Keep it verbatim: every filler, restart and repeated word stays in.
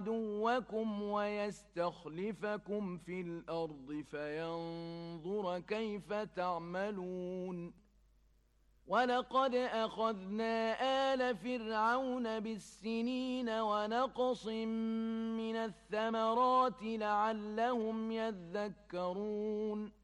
عدوكم ويستخلفكم في الأرض فينظر كيف تعملون ولقد أخذنا آل فرعون بالسنين ونقص من الثمرات لعلهم يذكرون